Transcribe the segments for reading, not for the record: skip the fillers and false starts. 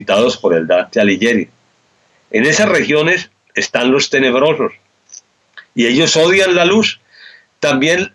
citados por el Dante Alighieri. En esas regiones están los tenebrosos y ellos odian la luz. También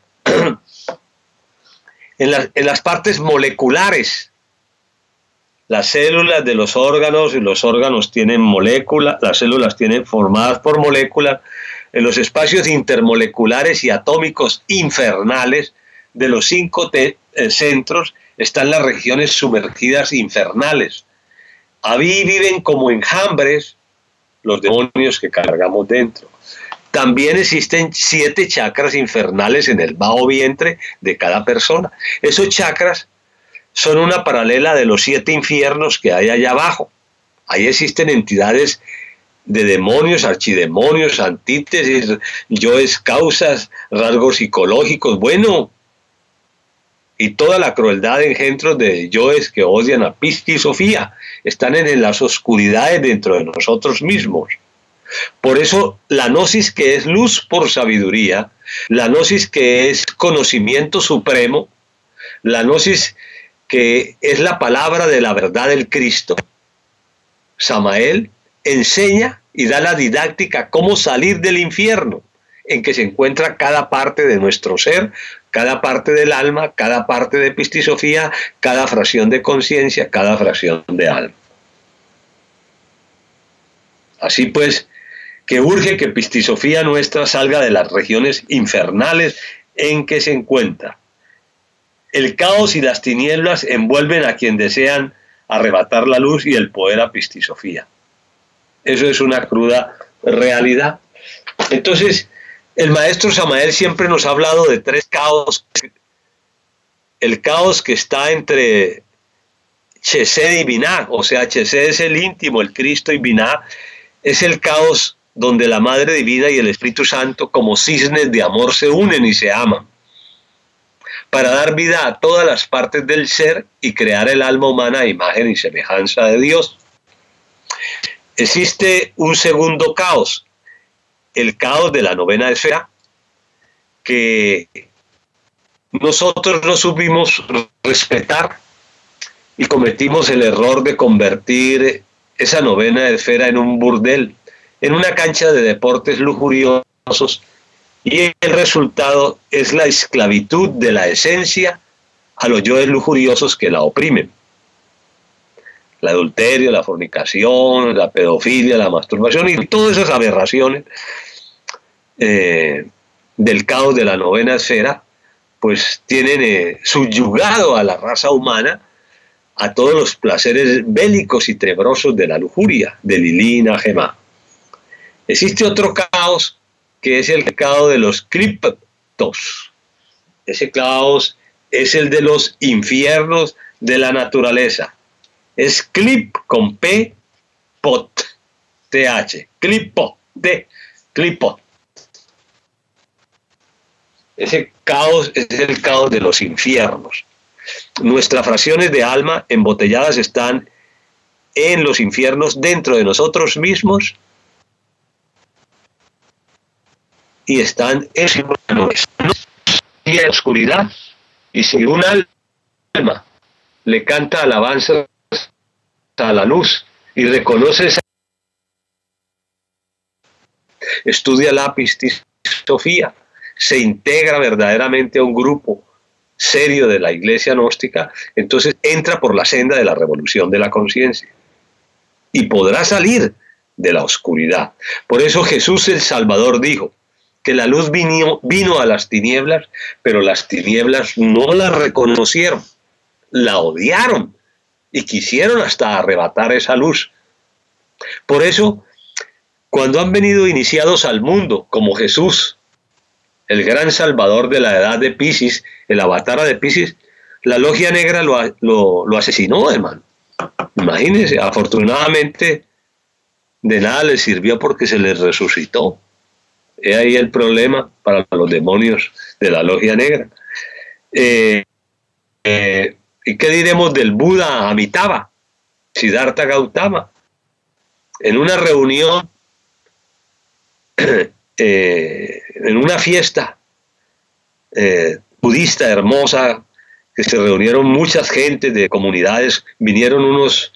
en las partes moleculares, las células de los órganos, y los órganos tienen moléculas, las células tienen formadas por moléculas, en los espacios intermoleculares y atómicos infernales de los 5 centros están las regiones sumergidas infernales. Ahí viven como enjambres los demonios que cargamos dentro. También existen 7 chakras infernales en el bajo vientre de cada persona. Esos chakras son una paralela de los 7 infiernos que hay allá abajo. Ahí existen entidades de demonios, archidemonios, antítesis, yoes, causas, rasgos psicológicos, bueno, y toda la crueldad de engendros de yoes que odian a Piscis y Sofía, están en las oscuridades dentro de nosotros mismos. Por eso la gnosis, que es luz por sabiduría, la gnosis que es conocimiento supremo, la gnosis que es la palabra de la verdad del Cristo, Samael enseña y da la didáctica cómo salir del infierno en que se encuentra cada parte de nuestro ser, cada parte del alma, cada parte de Pistisofía, cada fracción de conciencia, cada fracción de alma. Así pues, que urge que Pistisofía nuestra salga de las regiones infernales en que se encuentra. El caos y las tinieblas envuelven a quien desean arrebatar la luz y el poder a Pistisofía. Eso es una cruda realidad. Entonces, el maestro Samael siempre nos ha hablado de 3 caos. El caos que está entre Chesed y Binah, o sea, Chesed es el íntimo, el Cristo, y Binah es el caos donde la Madre Divina y el Espíritu Santo como cisnes de amor se unen y se aman para dar vida a todas las partes del ser y crear el alma humana a imagen y semejanza de Dios. Existe un segundo caos, el caos de la novena esfera, que nosotros no supimos respetar y cometimos el error de convertir esa novena esfera en un burdel, en una cancha de deportes lujuriosos, y el resultado es la esclavitud de la esencia a los yoes lujuriosos que la oprimen. El adulterio, la fornicación, la pedofilia, la masturbación y todas esas aberraciones del caos de la novena esfera, pues tienen subyugado a la raza humana a todos los placeres bélicos y tenebrosos de la lujuria, de Lilina, Gemá. Existe otro caos que es el caos de los criptos. Ese caos es el de los infiernos de la naturaleza. Es clip con P, pot, TH, clipot, clipot. Ese caos es el caos de los infiernos. Nuestras fracciones de alma embotelladas están en los infiernos dentro de nosotros mismos y están en la oscuridad. Y si un alma le canta alabanzas a la luz y reconoce esa, estudia la Pistisofía, se integra verdaderamente a un grupo serio de la iglesia gnóstica, entonces entra por la senda de la revolución de la conciencia y podrá salir de la oscuridad. Por eso Jesús el Salvador dijo que la luz vino a las tinieblas, pero las tinieblas no la reconocieron, la odiaron y quisieron hasta arrebatar esa luz. Por eso, cuando han venido iniciados al mundo como Jesús, el gran salvador de la edad de Piscis, el avatar de Piscis, la logia negra lo asesinó, hermano. Imagínense, afortunadamente de nada les sirvió porque se les resucitó. He ahí el problema para los demonios de la logia negra. ¿Y qué diremos del Buda Amitabha, Siddhartha Gautama? En una reunión, en una fiesta budista hermosa, que se reunieron muchas gentes de comunidades, vinieron unos